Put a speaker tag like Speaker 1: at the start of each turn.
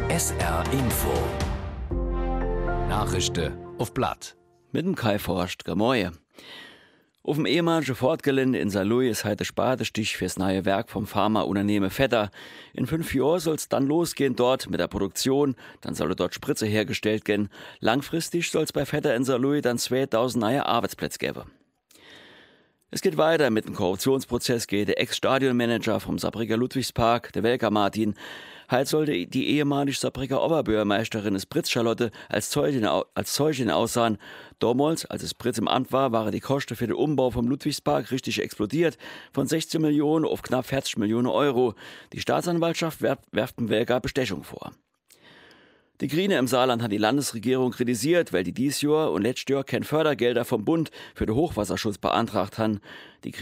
Speaker 1: SR Info. Nachrichten auf Blatt.
Speaker 2: Mit dem Kai Forst, Gemäue. Auf dem ehemaligen Fortgelände in Saarlouis ist heute Spatenstich fürs neue Werk vom Pharmaunternehmen Vetter. In 5 Jahren soll es dann losgehen dort mit der Produktion, dann soll dort Spritze hergestellt gehen. Langfristig soll es bei Vetter in Saarlouis dann 2000 neue Arbeitsplätze geben. Es geht weiter mit dem Korruptionsprozess gegen den Ex-Stadionmanager vom Saarbrücker Ludwigspark, der Welker Martin. Heute sollte die ehemalige Saarbrücker Oberbürgermeisterin Spritz Charlotte als Zeugin aussahen. Damals, als es Spritz im Amt war, waren die Kosten für den Umbau vom Ludwigspark richtig explodiert. Von 16 Millionen auf knapp 40 Millionen Euro. Die Staatsanwaltschaft werft dem Welker Bestechung vor. Die Grüne im Saarland hat die Landesregierung kritisiert, weil die dieses Jahr und letztes Jahr keine Fördergelder vom Bund für den Hochwasserschutz beantragt haben. Die